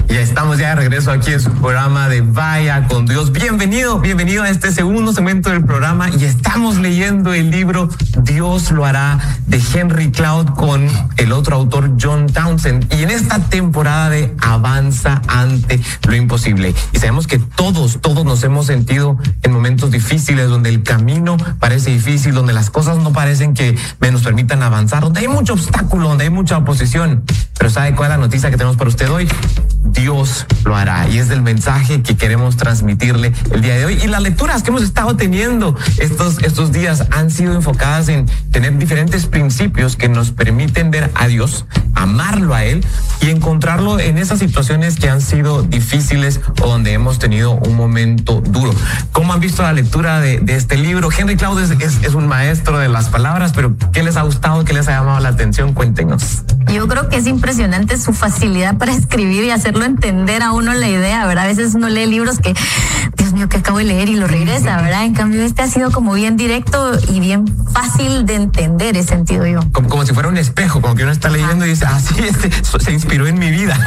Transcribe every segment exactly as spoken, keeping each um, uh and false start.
Y estamos ya de regreso aquí en su programa de Vaya con Dios. Bienvenido, bienvenido a este segundo segmento del programa y estamos leyendo el libro Dios lo hará de Henry Cloud con el otro autor John Townsend. Y en esta temporada de Avanza ante lo imposible. Y sabemos que todos, todos nos hemos sentido en momentos difíciles donde el camino parece difícil, donde las cosas no parecen que nos permitan avanzar, donde hay mucho obstáculo, donde hay mucha oposición. Pero ¿sabe cuál es la noticia que tenemos para usted hoy? Dios lo hará, y es del mensaje que queremos transmitirle el día de hoy. Y las lecturas que hemos estado teniendo estos, estos días han sido enfocadas en tener diferentes principios que nos permiten ver a Dios, amarlo a Él y encontrarlo en esas situaciones que han sido difíciles o donde hemos tenido un momento duro. ¿Cómo han visto la lectura de, de este libro? Henry Cloud es, es, es un maestro de las palabras, pero ¿qué les ha gustado? ¿Qué les ha llamado la atención? Cuéntenos. Yo creo que es impresionante su facilidad para escribir y hacerlo entender a uno la idea, ¿verdad? A veces uno lee libros que, Dios mío, que acabo de leer y lo regresa, ¿verdad? En cambio, este ha sido como bien directo y bien fácil de entender, he sentido yo. Como, como si fuera un espejo, como que uno está leyendo y dice, ah, sí, este se inspiró en mi vida.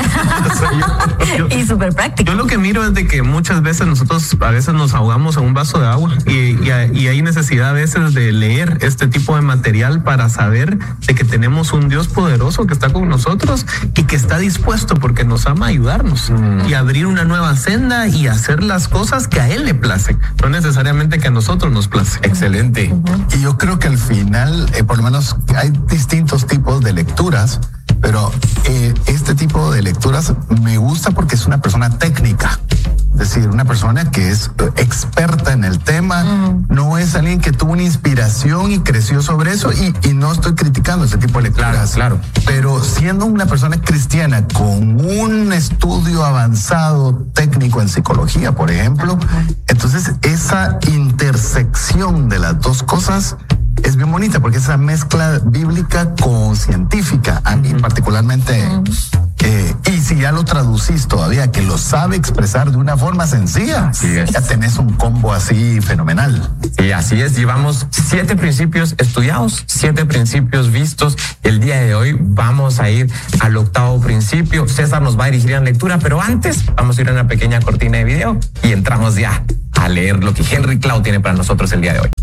yo, yo, y súper práctico. Yo lo que miro es de que muchas veces nosotros a veces nos ahogamos en un vaso de agua y, y, y hay necesidad a veces de leer este tipo de material para saber de que tenemos un Dios poderoso que está con nosotros y que está dispuesto porque nos ama a ayudarnos mm. y abrir una nueva senda y hacer las cosas que a Él le placen, no necesariamente que a nosotros nos place. Excelente. Uh-huh. Y yo creo que al final, eh, por lo menos hay distintos tipos de lecturas, pero eh, este tipo de lecturas me gusta porque es una persona técnica. Es decir, una persona que es experta en el tema, mm. no es alguien que tuvo una inspiración y creció sobre eso, y, y no estoy criticando ese tipo de lecturas. Claro, claro. Pero siendo una persona cristiana con un estudio avanzado técnico en psicología, por ejemplo, uh-huh. entonces esa intersección de las dos cosas es bien bonita porque esa mezcla bíblica con científica, a mí particularmente, uh-huh. eh, y si ya lo traducís todavía, que lo sabe expresar de una forma sencilla, ya tenés un combo así fenomenal. Sí, así es. Llevamos siete principios estudiados, siete principios vistos. El día de hoy vamos a ir al octavo principio. César nos va a dirigir en lectura, pero antes vamos a ir a una pequeña cortina de video y entramos ya a leer lo que Henry Cloud tiene para nosotros el día de hoy.